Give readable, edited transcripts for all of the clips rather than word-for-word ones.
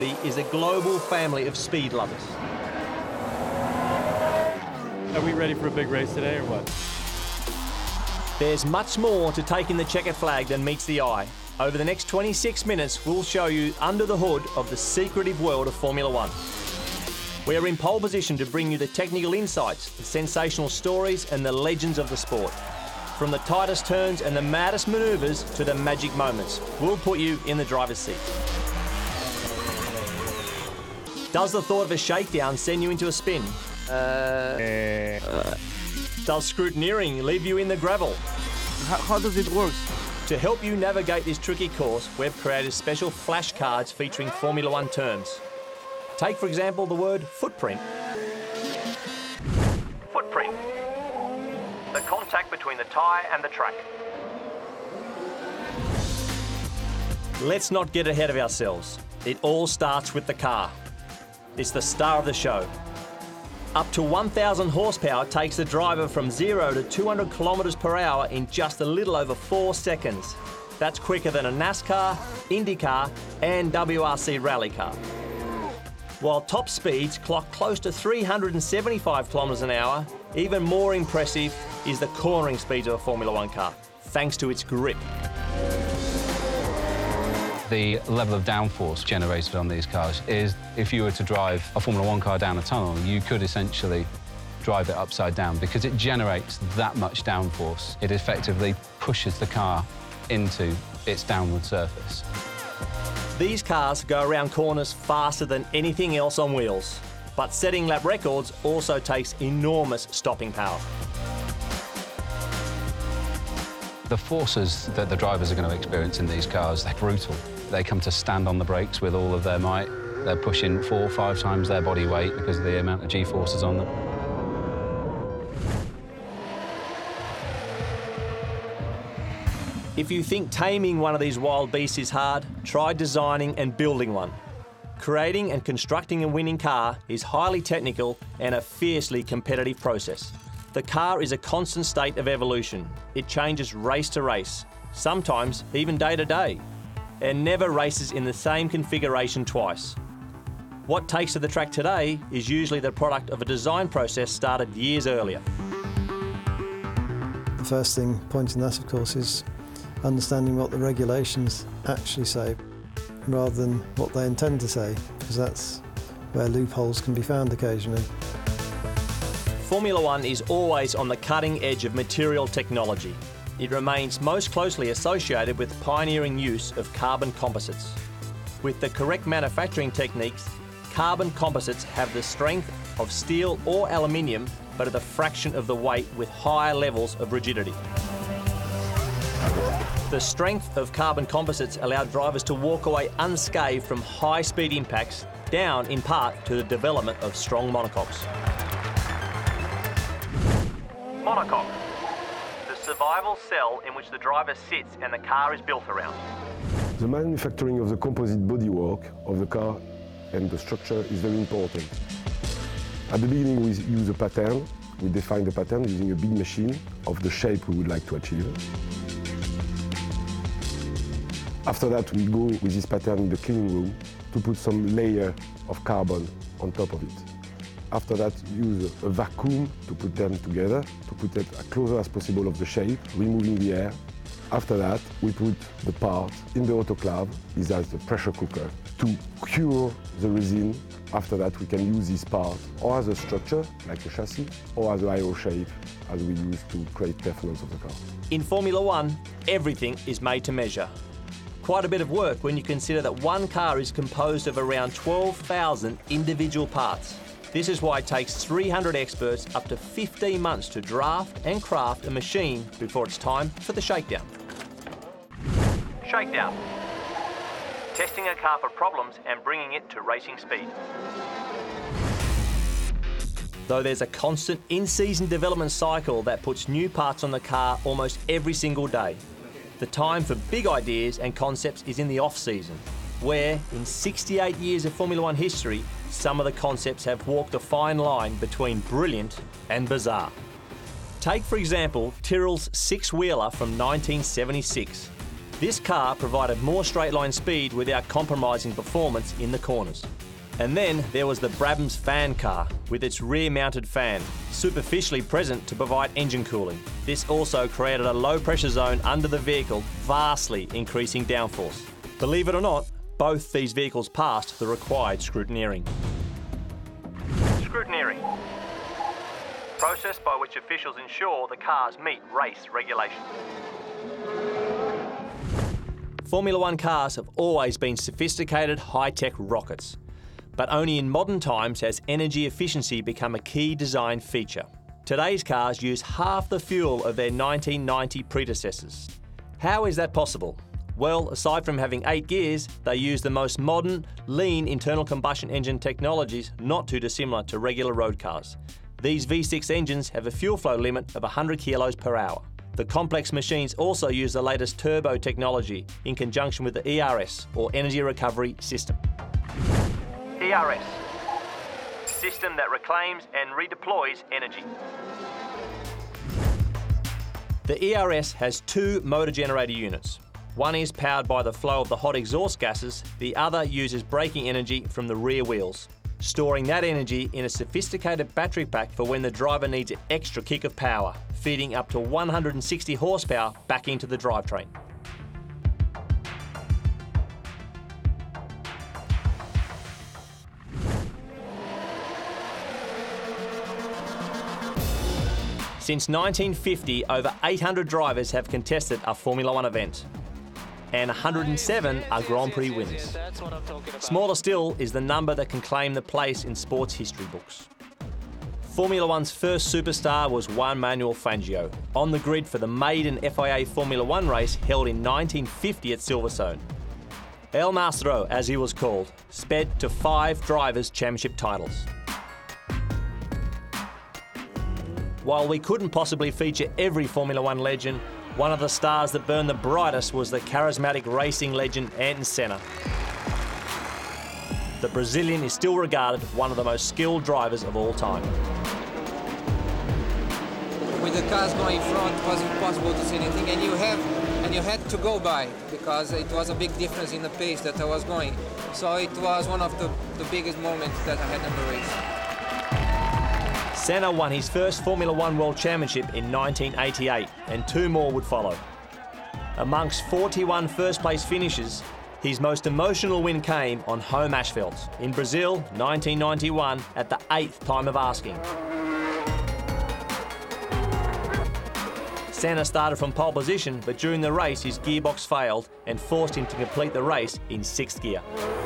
is a global family of speed lovers. Are we ready for a big race today or what? There's much more to take in the checkered flag than meets the eye. Over the next 26 minutes, we'll show you under the hood of the secretive world of Formula One. We're in pole position to bring you the technical insights, the sensational stories and the legends of the sport. From the tightest turns and the maddest manoeuvres to the magic moments, we'll put you in the driver's seat. Does the thought of a shakedown send you into a spin? Does scrutineering leave you in the gravel? How does it work? To help you navigate this tricky course, we've created special flashcards featuring Formula One terms. Take, for example, the word footprint. Footprint. The contact between the tyre and the track. Let's not get ahead of ourselves. It all starts with the car. It's the star of the show. Up to 1,000 horsepower takes the driver from 0 to 200 kilometres per hour in just a little over 4 seconds. That's quicker than a NASCAR, IndyCar and WRC rally car. While top speeds clock close to 375 kilometres an hour, even more impressive is the cornering speeds of a Formula One car, thanks to its grip. The level of downforce generated on these cars is, if you were to drive a Formula One car down a tunnel, you could essentially drive it upside down because it generates that much downforce. It effectively pushes the car into its downward surface. These cars go around corners faster than anything else on wheels, but setting lap records also takes enormous stopping power. The forces that the drivers are going to experience in these cars, they're brutal. They come to stand on the brakes with all of their might. They're pushing 4 or 5 times their body weight because of the amount of G-forces on them. If you think taming one of these wild beasts is hard, try designing and building one. Creating and constructing a winning car is highly technical and a fiercely competitive process. The car is a constant state of evolution. It changes race to race, sometimes even day to day, and never races in the same configuration twice. What takes to the track today is usually the product of a design process started years earlier. The first thing pointing that, of course, is understanding what the regulations actually say, rather than what they intend to say, because that's where loopholes can be found occasionally. Formula One is always on the cutting edge of material technology. It remains most closely associated with pioneering use of carbon composites. With the correct manufacturing techniques, carbon composites have the strength of steel or aluminium, but at a fraction of the weight with higher levels of rigidity. The strength of carbon composites allow drivers to walk away unscathed from high-speed impacts, down in part to the development of strong monocoques. Monocoque, the survival cell in which the driver sits and the car is built around. The manufacturing of the composite bodywork of the car and the structure is very important. At the beginning, we use a pattern. We define the pattern using a big machine of the shape we would like to achieve. After that, we go with this pattern in the cleaning room to put some layer of carbon on top of it. After that, use a vacuum to put them together, to put it as close as possible of the shape, removing the air. After that, we put the part in the autoclave, is as the pressure cooker, to cure the resin. After that, we can use this part or as a structure, like a chassis, or as an aero shape, as we use to create performance of the car. In Formula One, everything is made to measure. Quite a bit of work when you consider that one car is composed of around 12,000 individual parts. This is why it takes 300 experts up to 15 months to draft and craft a machine before it's time for the shakedown. Shakedown. Testing a car for problems and bringing it to racing speed. Though there's a constant in-season development cycle that puts new parts on the car almost every single day. The time for big ideas and concepts is in the off-season, where, in 68 years of Formula One history, some of the concepts have walked a fine line between brilliant and bizarre. Take, for example, Tyrrell's six-wheeler from 1976. This car provided more straight-line speed without compromising performance in the corners. And then there was the Brabham's fan car with its rear-mounted fan, superficially present to provide engine cooling. This also created a low-pressure zone under the vehicle, vastly increasing downforce. Believe it or not, both these vehicles passed the required scrutineering. Scrutineering. Process by which officials ensure the cars meet race regulations. Formula One cars have always been sophisticated, high-tech rockets. But only in modern times has energy efficiency become a key design feature. Today's cars use half the fuel of their 1990 predecessors. How is that possible? Well, aside from having 8 gears, they use the most modern, lean internal combustion engine technologies not too dissimilar to regular road cars. These V6 engines have a fuel flow limit of 100 kilos per hour. The complex machines also use the latest turbo technology in conjunction with the ERS, or Energy Recovery System. ERS, system that reclaims and redeploys energy. The ERS has 2 motor generator units. One is powered by the flow of the hot exhaust gases, the other uses braking energy from the rear wheels, storing that energy in a sophisticated battery pack for when the driver needs an extra kick of power, feeding up to 160 horsepower back into the drivetrain. Since 1950, over 800 drivers have contested a Formula One event, and 107 are Grand Prix winners. Smaller still is the number that can claim the place in sports history books. Formula One's first superstar was Juan Manuel Fangio, on the grid for the maiden FIA Formula One race held in 1950 at Silverstone. El Mastro, as he was called, sped to 5 drivers' championship titles. While we couldn't possibly feature every Formula One legend, one of the stars that burned the brightest was the charismatic racing legend Ayrton Senna. The Brazilian is still regarded one of the most skilled drivers of all time. With the cars going in front, it was impossible to see anything, and you had to go by because it was a big difference in the pace that I was going. So it was one of the biggest moments that I had in the race. Senna won his first Formula One World Championship in 1988, and 2 more would follow. Amongst 41 first-place finishes, his most emotional win came on home asphalt in Brazil, 1991, at the 8th time of asking. Senna started from pole position, but during the race his gearbox failed and forced him to complete the race in 6th gear.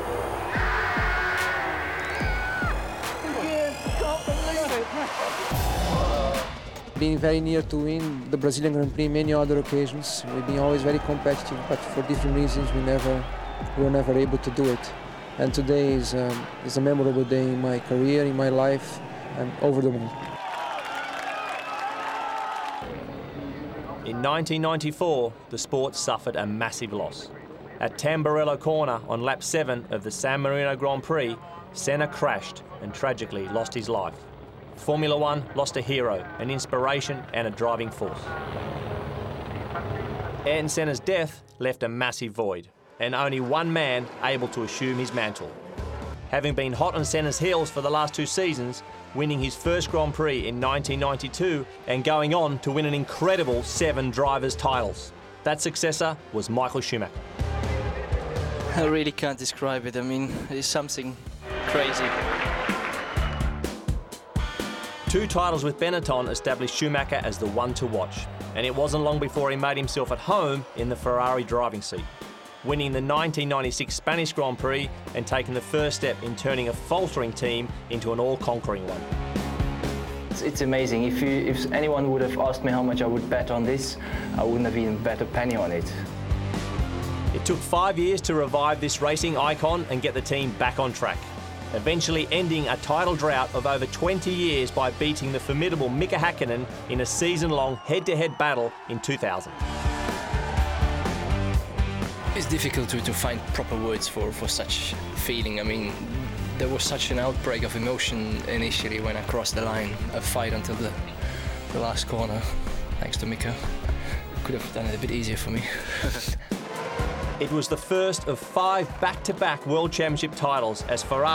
Being very near to win the Brazilian Grand Prix, many other occasions. We've been always very competitive, but for different reasons we were never able to do it. And today is a memorable day in my career, in my life. I'm over the moon. In 1994, the sport suffered a massive loss. At Tamburello Corner on lap 7 of the San Marino Grand Prix, Senna crashed and tragically lost his life. Formula One lost a hero, an inspiration and a driving force. Ayrton Senna's death left a massive void, and only one man able to assume his mantle. Having been hot on Senna's heels for the last 2 seasons, winning his first Grand Prix in 1992 and going on to win an incredible 7 drivers' titles. That successor was Michael Schumacher. I really can't describe it. I mean, it's something crazy. 2 titles with Benetton established Schumacher as the one to watch, and it wasn't long before he made himself at home in the Ferrari driving seat, winning the 1996 Spanish Grand Prix and taking the first step in turning a faltering team into an all-conquering one. It's amazing. If anyone would have asked me how much I would bet on this, I wouldn't have even bet a penny on it. It took 5 years to revive this racing icon and get the team back on track, eventually ending a title drought of over 20 years by beating the formidable Mika Häkkinen in a season-long head-to-head battle in 2000. It's difficult to find proper words for such feeling. I mean, there was such an outbreak of emotion initially when I crossed the line, a fight until the last corner, thanks to Mika. Could have done it a bit easier for me. It was the first of 5 back-to-back World Championship titles as Ferrari